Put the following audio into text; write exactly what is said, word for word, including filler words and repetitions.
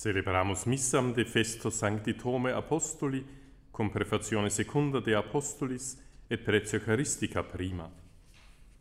Celebramus missam de festo Sancti Thome Apostoli, cum prefazione secunda de Apostolis et pretio Eucharistica prima.